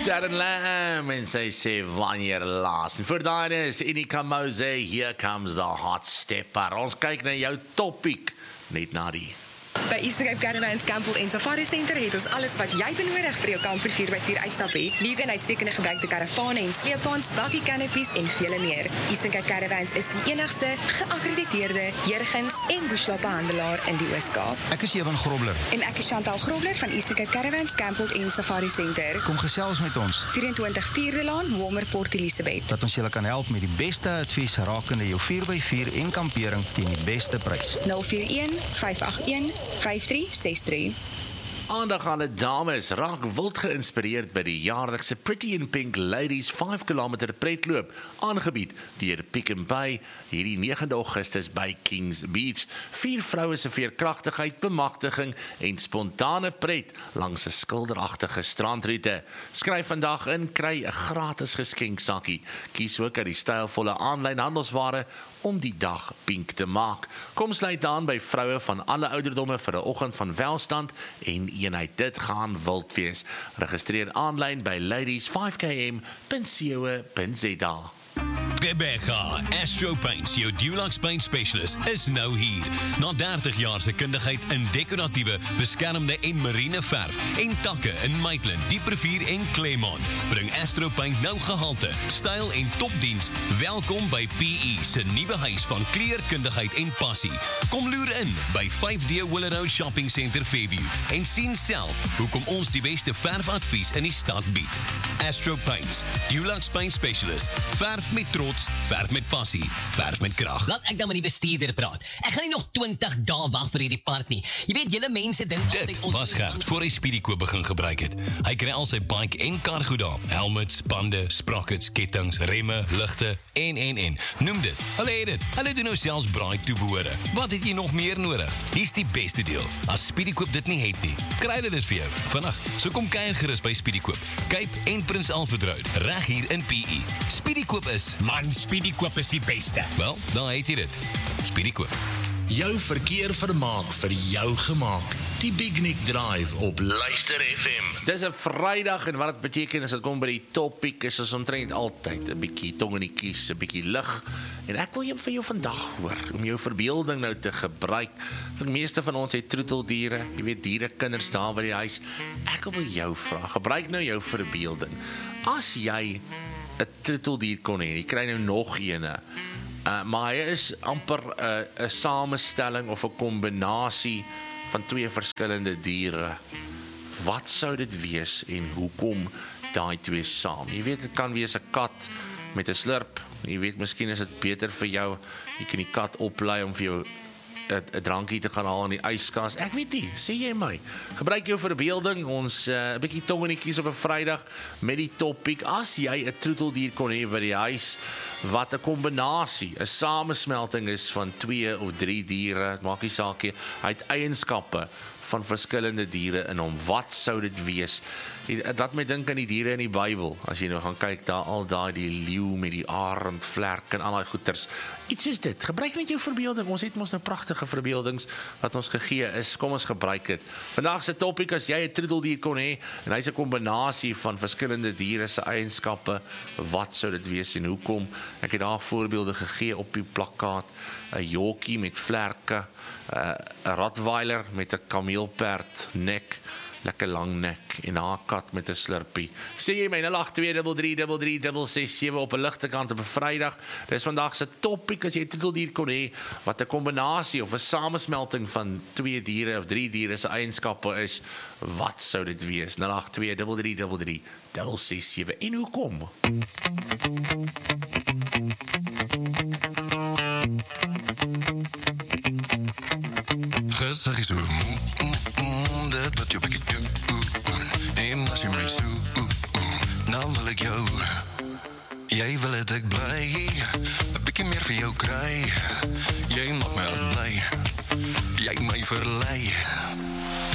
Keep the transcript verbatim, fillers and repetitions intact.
Darren Lamb en sy sê wanneer laas. En vir daai is Inika Mose, Here Comes the Hot Stepper. Ons kyk na jou topic, net na die. By Eastern Cape Caravans, Campbell en Safari Center het ons alles wat jy benodig vir jou kamper vier by vier uitstap het. Liewe en uitstekende gebruikte karavane en sleepwaens, bakkie canopies en vele meer. Eastern Cape Caravans is die enigste geakkrediteerde Jurgens en bushwapenhandelaar in die Oos-Kaap. Ek is Ewan Grobler. En ek is Chantal Grobler van Eastern Cape Caravans, Campbell en Safari Center. Kom gesels met ons. vyf-en-twintig Vierde Laan, Walmer, Port Elizabeth. Dat ons julle kan help met die beste advies rakende jou vier by vier en kampering teen die beste prys. nul vier een vyf agt een vyf drie ses drie. Aandag aan die dames, raak wild geïnspireerd by die jaarlikse Pretty in Pink Ladies vyf kilometer pretloop, aangebied deur Pick n Pay hierdie negende Augustus by Kings Beach. Vier vroue se veerkragtigheid, bemagtiging en spontane pret langs 'n skilderagtige strandroete. Skryf vandag in, kry 'n gratis geskenksakkie. Kies ook uit die stylvolle aanlyn handelsware om die dag pink te maak. Kom sluit aan by vroue van alle ouderdomme vir 'n oggend van welstand en eenheid. Dit gaan wild wees. Registreer aanlyn by ladies vyf k m punt co punt z a. Bebega, Astro Paints, jou Dulux Paint Specialist, is nou hier. Na dertig jaar se kundigheid in decoratiewe, beskermde en marine verf en takke in Maitland, Dieprivier en Claremont, bring Astro Paint nou gehalte, styl en topdiens. Welkom by P E se nuwe huis van kleurkundigheid en passie. Kom loer in by vyf D Willow Shopping Center Fairview en sien self hoekom ons die beste verfadvies in die stad bied. Astro Paints, Dulux Paint Specialist, verf met trots, verf met passie, verf met krag. Laat ek dan met die bestuurder praat. Ek gaan nie nog twintig dae wag vir hierdie park nie. Jy weet, julle mense dink altyd Dit ons was Gert voor hy Speedykoop begin gebruik het. Hy kry al sy bike en kar goed daar. Helmets, bande, sprockets, kettings, remme, ligte en en en. Noem dit. Hulle het dit. Hulle doen nou selfs braai toebehore. Wat het jy nog meer nodig? Hier's die beste deel. As Speedykoop dit nie het nie, kry hulle dit vir jou. Vandag, so kom kuier gerus by Speedykoop. Cape en Prins Alfred Road, reg hier in P E. Speedykoop is Man, Speedykoop is die beste. Wel, dan het jy dit. Speedykoop. Jou verkeer vermaak vir jou gemaak. Die Big Nick Drive op Luister F M. Dis 'n Vrydag en wat dit beteken is dit kom by die topic is ons omtrent altyd 'n bietjie tong in die kies, 'n bietjie lig. En ek wil jou vir jou vandag hoor om jou verbeelding nou te gebruik. Vir die meeste van ons het troeteldiere, jy weet diere kinders daar by die huis. Ek wil jou vra, gebruik nou jou verbeelding. As jy 'n troeteldier kon hê, jy kry nou nog eene. Uh, maar hy is amper 'n uh, 'n samestelling of 'n kombinasie van twee verskillende diere. Wat sou dit wees en hoekom daai twee saam? Jy weet, dit kan wees 'n kat met 'n slurp. Jy weet, miskien is dit beter vir jou. Jy kan die kat oplei om vir jou 'n drankie te gaan haal in die yskas. Ek weet nie, sê jy my. Gebruik jou verbeelding. Ons 'n uh, bietjie tong in die kies op 'n Vrydag met die topic. As jy 'n troeteldier kon hê by die huis wat 'n kombinasie, 'n samesmelting is van twee of drie diere, maak nie saak nie, hy het eienskappe van verskillende diere in hom. Wat sou dit wees? Dat my dink aan die diere in die Bybel. As jy nou gaan kyk daar, al daai die leeu met die arend, vlerk en al daai goeters. Iets soos dit. Gebruik net jou verbeelding. Ons het mos nou pragtige verbeeldings wat ons gegee is. Kom ons gebruik dit. Vandag se topik, as jy 'n troeteldier kon hê en hy's 'n kombinasie van verskillende diere se eienskappe, wat sou dit wees en hoekom? Ek het daar voorbeelde gegee op die plakkaat. 'n Yorkie met vlerke, 'n Rottweiler met 'n kameelperd nek, lekker lang nek, en haar kat met 'n slurpie. Sê jy my nul agt twee drie drie drie drie ses sewe op 'n ligte kant op 'n Vrydag. Dis vandag se topic as jy 'n troeteldier kon hê wat 'n kombinasie of 'n samesmelting van twee diere of drie diere se eienskappe is. Wat sou dit wees? nul agt twee drie drie drie drie ses sewe en hoekom? Gezag is zo, dat wat je op ik doe. En als je mij zo, dan wil ik jou. Jij wil het ik blij, een beetje meer van jou krijg. Jij maakt mij altijd blij, jij mij verlei.